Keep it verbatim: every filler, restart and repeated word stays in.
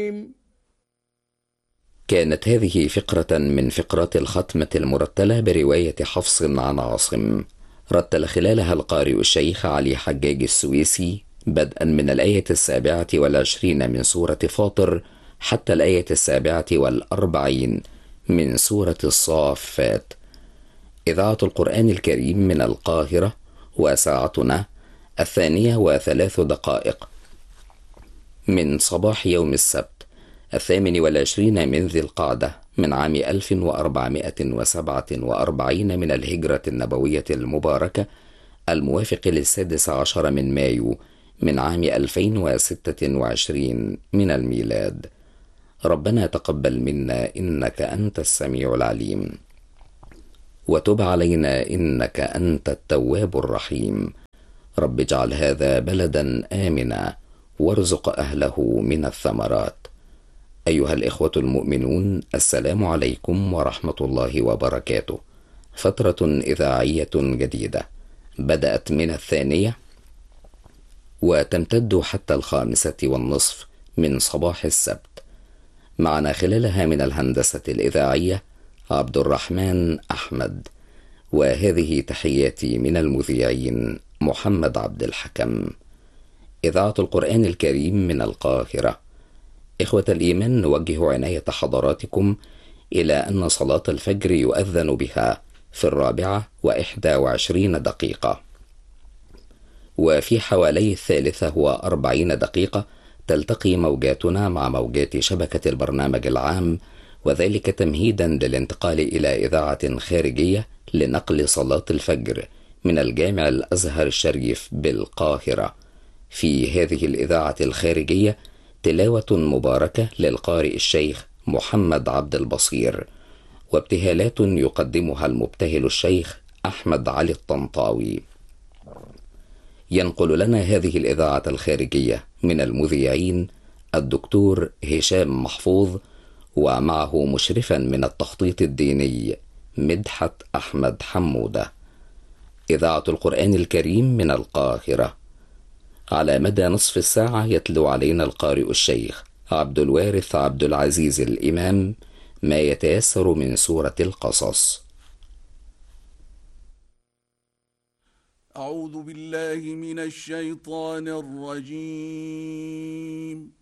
كانت هذه فقرة من فقرات الختمة المرتلة برواية حفص عن عاصم، رتل خلالها القارئ الشيخ علي حجاج السويسي بدءا من الآية السابعة والعشرين من سورة فاطر حتى الآية السابعة والأربعين من سورة الصافات. إذاعة القرآن الكريم من القاهرة، وساعتنا الثانية وثلاث دقائق من صباح يوم السبت الثامن والعشرين من ذي القعدة من عام ألف وأربعمائة وسبعة وأربعين من الهجرة النبوية المباركة، الموافق للسادس عشر من مايو من عام ألفين وستة وعشرين من الميلاد. ربنا تقبل منا إنك أنت السميع العليم، وتب علينا إنك أنت التواب الرحيم. رب اجعل هذا بلدا آمنا وارزق أهله من الثمرات. أيها الإخوة المؤمنون، السلام عليكم ورحمة الله وبركاته. فترة إذاعية جديدة بدأت من الثانية وتمتد حتى الخامسة والنصف من صباح السبت. معنا خلالها من الهندسة الإذاعية عبد الرحمن أحمد، وهذه تحياتي من المذيعين محمد عبد الحكم. إذاعة القرآن الكريم من القاهرة. إخوة الإيمان، نوجه عناية حضراتكم إلى أن صلاة الفجر يؤذن بها في الرابعة وإحدى وعشرين دقيقة، وفي حوالي الثالثة وأربعين دقيقة تلتقي موجاتنا مع موجات شبكة البرنامج العام، وذلك تمهيدا للانتقال إلى إذاعة خارجية لنقل صلاة الفجر من الجامع الأزهر الشريف بالقاهرة. في هذه الإذاعة الخارجية تلاوة مباركة للقارئ الشيخ محمد عبد البصير، وابتهالات يقدمها المبتهل الشيخ أحمد علي الطنطاوي. ينقل لنا هذه الإذاعة الخارجية من المذيعين الدكتور هشام محفوظ، ومعه مشرفا من التخطيط الديني مدحت أحمد حمودة. إذاعة القرآن الكريم من القاهرة. على مدى نصف الساعة يتلو علينا القارئ الشيخ عبد الوارث عبد العزيز الإمام ما يتيسر من سورة القصص. أعوذ بالله من الشيطان الرجيم.